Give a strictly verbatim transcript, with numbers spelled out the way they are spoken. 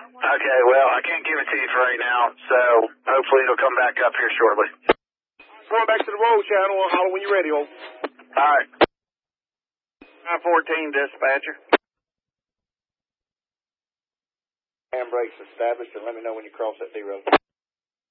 Okay, well, I can't give it to you for right now, so hopefully it'll come back up here shortly. Going back to the road channel. I'll holler when you're ready, Hope. All right. nine fourteen, dispatcher. Handbrakes established, and let me know when you cross that D road.